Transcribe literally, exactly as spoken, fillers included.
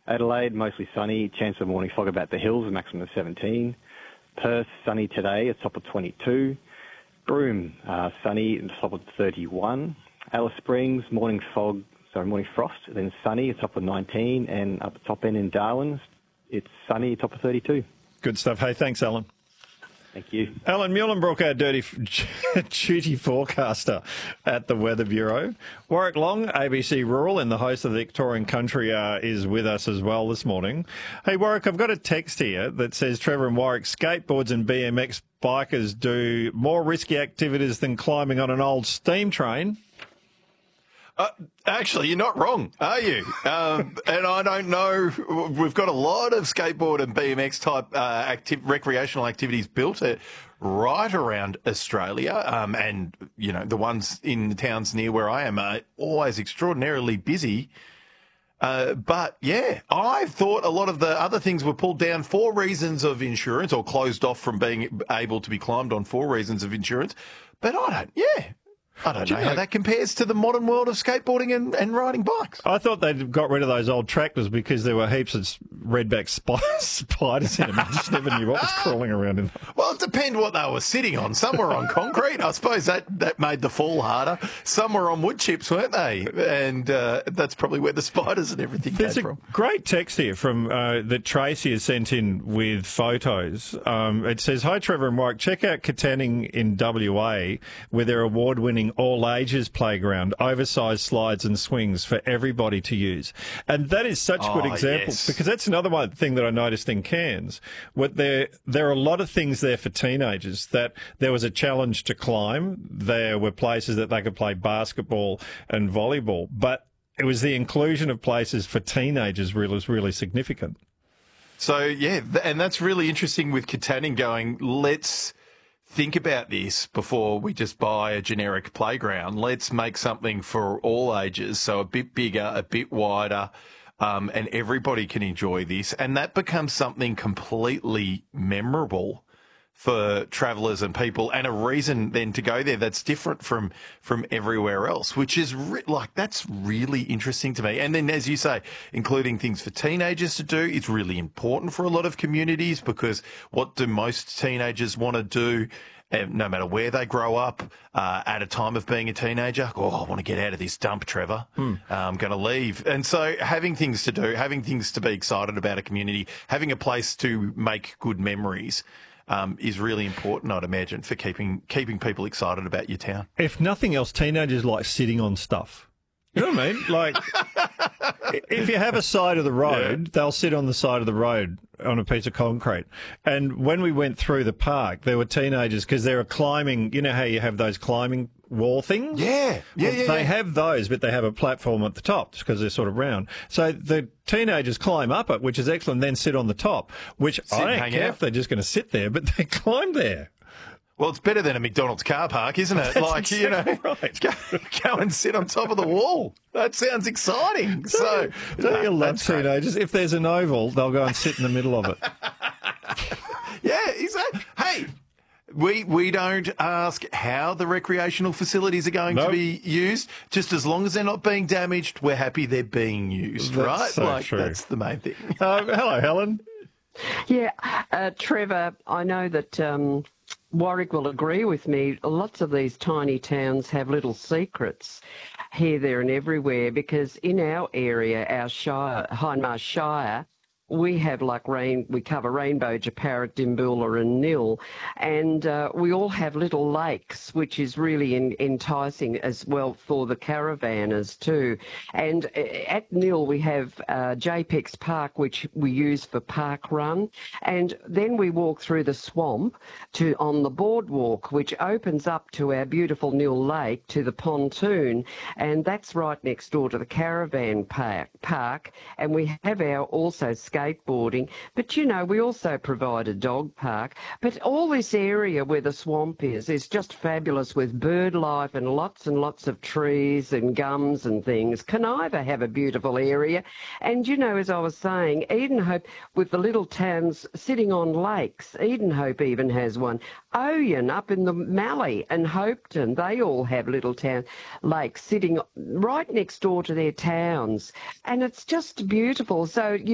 Adelaide, mostly sunny, chance of morning fog about the hills, a maximum of seventeen. Perth, sunny today, a top of twenty-two. Broome, uh, sunny, a top of thirty-one. Alice Springs, morning fog, sorry, morning frost, then sunny, a top of nineteen. And up the top end in Darwin, it's sunny, top of thirty-two. Good stuff. Hey, thanks, Alan. Thank you. Alan Muhlenbrook, our dirty, duty forecaster at the Weather Bureau. Warwick Long, A B C Rural, and the host of the Victorian Country, uh, is with us as well this morning. Hey, Warwick, I've got a text here that says, Trevor and Warwick, skateboards and B M X bikers do more risky activities than climbing on an old steam train. Uh, actually, you're not wrong, are you? Um, and I don't know. We've got a lot of skateboard and B M X type uh, active, recreational activities built at, right around Australia. Um, and, you know, the ones in the towns near where I am are always extraordinarily busy. Uh, but, yeah, I thought a lot of the other things were pulled down for reasons of insurance or closed off from being able to be climbed on for reasons of insurance. But I don't, yeah. I don't know, know how that compares to the modern world of skateboarding and, and riding bikes. I thought they'd got rid of those old tractors because there were heaps of redback sp- spiders in them. I just never knew what was crawling around in them. Well, it depends what they were sitting on. Some were on concrete. I suppose that, that made the fall harder. Some were on wood chips, weren't they? And uh, that's probably where the spiders and everything There's came a from. Great text here from uh, that Tracy has sent in with photos. Um, it says, "Hi Trevor and Mike, check out Katanning in W A with their award-winning all ages playground, oversized slides and swings for everybody to use." And that is such a oh, good example yes. because that's another one thing that I noticed in Cairns. What there, there are a lot of things there for teenagers. That there was a challenge to climb. There were places that they could play basketball and volleyball, but it was the inclusion of places for teenagers really was really significant. So yeah, and that's really interesting with Katanning going, let's think about this before we just buy a generic playground. Let's make something for all ages, so a bit bigger, a bit wider, um, and everybody can enjoy this. And that becomes something completely memorable for travellers and people, and a reason then to go there that's different from from everywhere else, which is re- like that's really interesting to me. And then, as you say, including things for teenagers to do is really important for a lot of communities, because what do most teenagers want to do? And no matter where they grow up, uh, at a time of being a teenager, oh, I want to get out of this dump, Trevor. Hmm. Uh, I'm going to leave. And so having things to do, having things to be excited about a community, having a place to make good memories um, is really important, I'd imagine, for keeping keeping people excited about your town. If nothing else, teenagers like sitting on stuff. You know what I mean? Like, if you have a side of the road, yeah. they'll sit on the side of the road on a piece of concrete. And when we went through the park, there were teenagers, because they were climbing, you know how you have those climbing wall things? Yeah, yeah, well, yeah. They yeah. have those, but they have a platform at the top because they're sort of round. So the teenagers climb up it, which is excellent, then sit on the top, which sit I don't care out. if they're just going to sit there, but they climb there. Well, it's better than a McDonald's car park, isn't it? That's like, exactly you know, right. go, go and sit on top of the wall. That sounds exciting. Don't so, you, don't no, you love teenagers? If there's an oval, they'll go and sit in the middle of it. Yeah, exactly. Hey, we we don't ask how the recreational facilities are going nope. to be used. Just as long as they're not being damaged, we're happy they're being used, that's right? So like true. That's the main thing. Uh, hello, Helen. Yeah, uh, Trevor, I know that um, Warwick will agree with me. Lots of these tiny towns have little secrets here, there and everywhere, because in our area, our shire, Hindmarsh Shire, we have like rain, we cover Rainbow, Japarrit, Dimboola and Nil, and uh, we all have little lakes, which is really in, enticing as well for the caravanners too. And at Nil we have uh, J PEX Park, which we use for park run, and then we walk through the swamp to on the boardwalk, which opens up to our beautiful Nil Lake, to the pontoon, and that's right next door to the caravan park. park and we have our also skateboarding, but you know, we also provide a dog park. But all this area where the swamp is is just fabulous, with bird life and lots and lots of trees and gums and things. Coniva have a beautiful area, and you know, as I was saying, Edenhope, with the little towns sitting on lakes, Edenhope even has one. Oyen up in the Mallee and Hopeton, they all have little town lakes sitting right next door to their towns, and it's just beautiful. So you